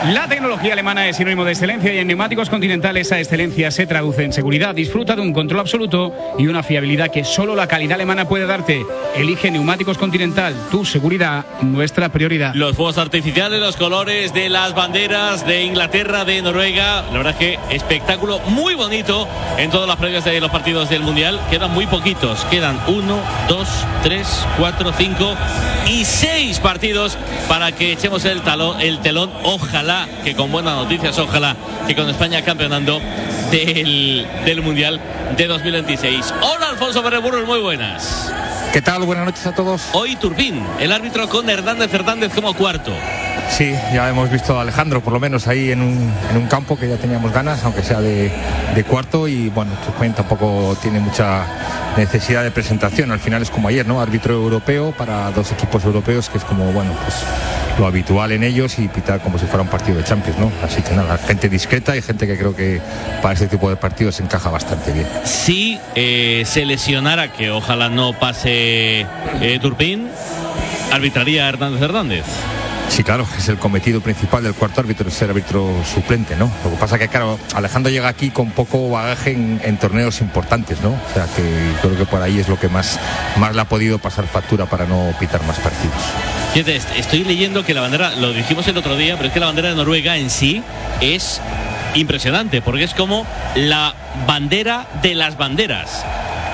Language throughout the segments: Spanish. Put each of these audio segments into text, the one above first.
La tecnología alemana es sinónimo de excelencia y en Neumáticos Continental esa excelencia se traduce en seguridad. Disfruta de un control absoluto y una fiabilidad que solo la calidad alemana puede darte. Elige Neumáticos Continental, tu seguridad, nuestra prioridad. Los fuegos artificiales, los colores de las banderas de Inglaterra, de Noruega, la verdad es que espectáculo muy bonito en todas las previas de los partidos del Mundial. Quedan muy poquitos, quedan 1, 2, 3, 4, 5 y 6 partidos para que echemos el telón. Ojalá que con buenas noticias, ojalá que con España campeonando del Mundial de 2026. Hola, Alfonso Ferrer, muy buenas. ¿Qué tal? Buenas noches a todos. Hoy Turbín, el árbitro con Hernández como cuarto. Sí, ya hemos visto a Alejandro por lo menos ahí en un campo que ya teníamos ganas, aunque sea de cuarto, y bueno, Turbín tampoco tiene mucha necesidad de presentación. Al final es como ayer, ¿no? Árbitro europeo para dos equipos europeos, que es como, bueno, pues lo habitual en ellos, y pitar como si fuera un partido de Champions, ¿no? Así que nada, gente discreta y gente que creo que para este tipo de partidos se encaja bastante bien. Si se lesionara, que ojalá no pase Turbín, arbitraría Hernández. Sí, claro, es el cometido principal del cuarto árbitro, ser árbitro suplente, ¿no? Lo que pasa que, claro, Alejandro llega aquí con poco bagaje en torneos importantes, ¿no? O sea, que creo que por ahí es lo que más le ha podido pasar factura para no pitar más partidos. Fíjate, estoy leyendo que la bandera, lo dijimos el otro día, pero es que la bandera de Noruega en sí es impresionante, porque es como la bandera de las banderas.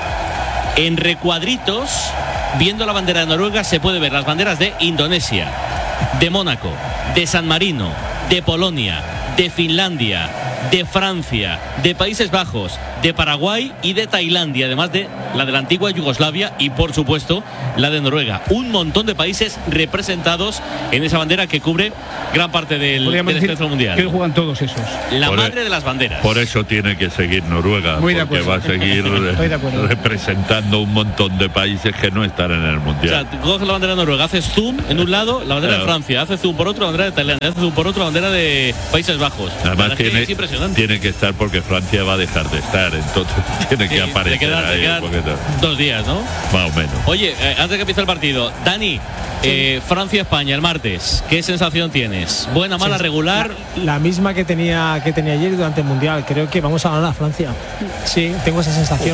En recuadritos, viendo la bandera de Noruega, se puede ver las banderas de Indonesia, de Mónaco, de San Marino, de Polonia, de Finlandia, de Francia, de Países Bajos, de Paraguay y de Tailandia, además de la antigua Yugoslavia y, por supuesto, la de Noruega. Un montón de países representados en esa bandera que cubre gran parte del espectro mundial. Que juegan todos esos. La madre de las banderas. Por eso tiene que seguir Noruega, porque va a seguir representando un montón de países que no están en el mundial. O sea, coges la bandera de Noruega, haces zoom en un lado, la bandera de Francia, haces zoom por otro, la bandera de Tailandia, haces zoom por otro, la bandera de Países Bajos. Además tiene que estar, porque Francia va a dejar de estar, entonces tiene que aparecer ahí. 2 días, ¿no? Más o menos. Oye, antes de que empiece el partido, Dani, Francia-España el martes, ¿qué sensación tienes? ¿Buena, mala, regular? La misma que tenía ayer durante el Mundial. Creo que vamos a ganar a Francia. Sí, tengo esa sensación.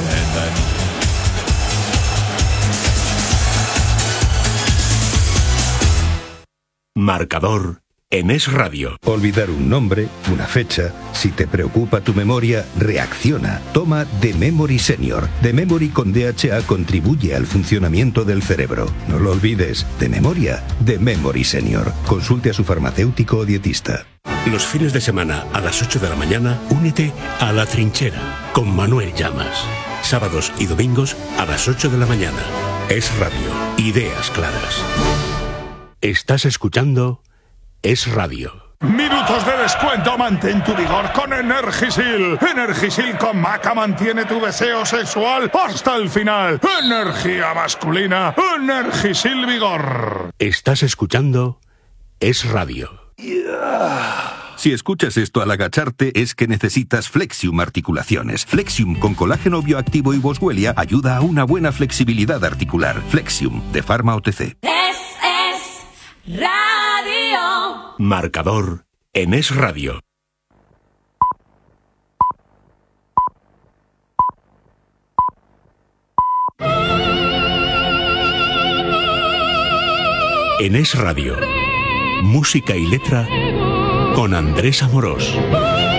Marcador en Es Radio. Olvidar un nombre, una fecha. Si te preocupa tu memoria, reacciona. Toma The Memory Senior. The Memory con DHA contribuye al funcionamiento del cerebro. No lo olvides. De memoria, The Memory Senior. Consulte a su farmacéutico o dietista. Los fines de semana a las 8 de la mañana, únete a La Trinchera con Manuel Llamas. Sábados y domingos a las 8 de la mañana. Es Radio. Ideas claras. Estás escuchando Es Radio. Minutos de descuento, mantén tu vigor con Energisil. Energisil con Maca mantiene tu deseo sexual hasta el final. Energía masculina, Energisil Vigor. Estás escuchando Es Radio. Si escuchas esto al agacharte, es que necesitas Flexium Articulaciones. Flexium con colágeno bioactivo y boswellia ayuda a una buena flexibilidad articular. Flexium, de Pharma OTC. Es Radio. Marcador en Es Radio. En Es Radio, música y letra con Andrés Amorós.